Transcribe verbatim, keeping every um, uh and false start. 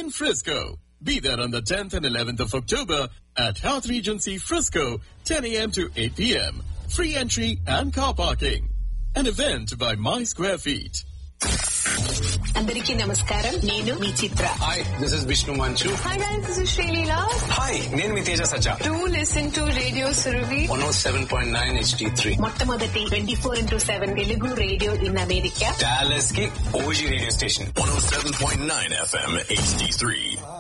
in Frisco. Be there on the tenth and eleventh of October at Health Regency Frisco, ten a.m. to eight p.m. Free entry and car parking. An event by My Square Feet. అందరికీ నమస్కారం. నేను మీ చిత్ర. Hi, this is Vishnu మంచు. Hi guys, this is Sreeleela. Hi, నేను మీ తేజ సజ్జా. Do listen to radio Surabhi one oh seven point nine H D three, మొట్టమొదటి twenty four into seven Telugu radio in America. Dallas కి OG radio station. one oh seven point nine F M H D three.